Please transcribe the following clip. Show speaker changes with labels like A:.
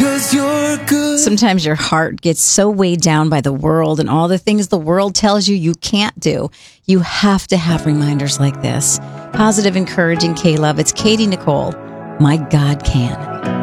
A: 'cause you're good.
B: Sometimes your heart gets so weighed down by the world and all the things the world tells you can't do. You have to have reminders like this. Positive, encouraging K-Love. It's Katie Nicole. My God can.